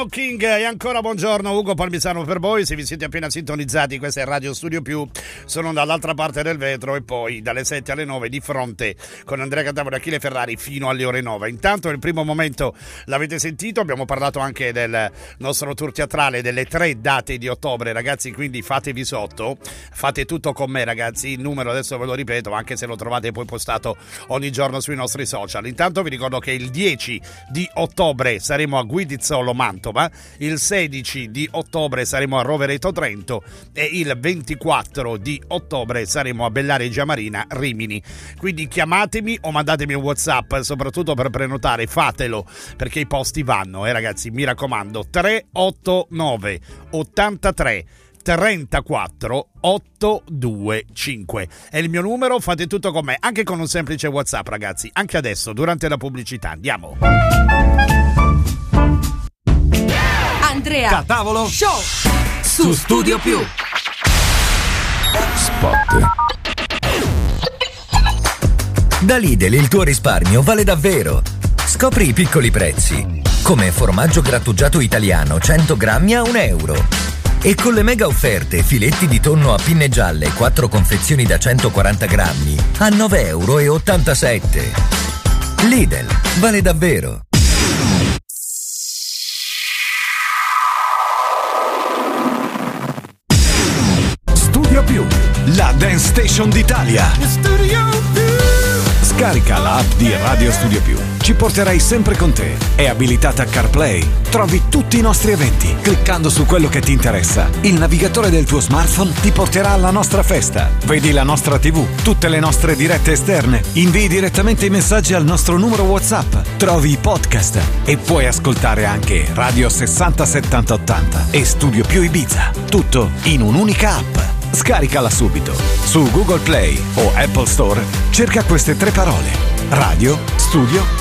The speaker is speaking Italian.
King, e ancora buongiorno, Ugo Palmisano per voi. Se vi siete appena sintonizzati, questa è Radio Studio Più, sono dall'altra parte del vetro e poi dalle 7 alle 9 di fronte con Andrea Cantavaro e Achille Ferrari fino alle ore 9. Intanto nel primo momento l'avete sentito, abbiamo parlato anche del nostro tour teatrale delle 3 date di ottobre, ragazzi, quindi fatevi sotto, fate tutto con me, ragazzi. Il numero adesso ve lo ripeto, anche se lo trovate poi postato ogni giorno sui nostri social. Intanto vi ricordo che il 10 di ottobre saremo a Guidizzolo, Mantova, il 16 di ottobre saremo a Rovereto, Trento, e il 24 di ottobre saremo a Bellare Giamarina, Rimini. Quindi chiamatemi o mandatemi un WhatsApp, soprattutto per prenotare, fatelo, perché i posti vanno, ragazzi, mi raccomando. 389 83 34 825 è il mio numero, fate tutto con me, anche con un semplice WhatsApp, ragazzi, anche adesso durante la pubblicità. Andiamo. Andrea Da tavolo Show su Studio Più. Spot. Da Lidl il tuo risparmio vale davvero. Scopri i piccoli prezzi, come formaggio grattugiato italiano 100 grammi a €1. E con le mega offerte filetti di tonno a pinne gialle 4 confezioni da 140 grammi a €9,87. Lidl, vale davvero. Studio Più, la dance station d'Italia. Scarica l'app di Radio Studio Più. Ci porterai sempre con te. È abilitata a CarPlay. Trovi tutti i nostri eventi. Cliccando su quello che ti interessa, il navigatore del tuo smartphone ti porterà alla nostra festa. Vedi la nostra TV, tutte le nostre dirette esterne. Invii direttamente i messaggi al nostro numero WhatsApp. Trovi i podcast e puoi ascoltare anche Radio 60 70 80 e Studio Più Ibiza. Tutto in un'unica app. Scaricala subito. Su Google Play o Apple Store cerca queste 3 parole: Radio Studio